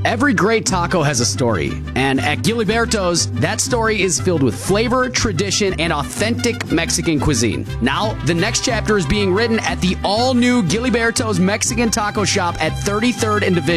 Every great taco has a story, and at Giliberto's, that story is filled with flavor, tradition, and authentic Mexican cuisine. Now, the next chapter is being written at the all-new Giliberto's Mexican Taco Shop at 33rd and Division.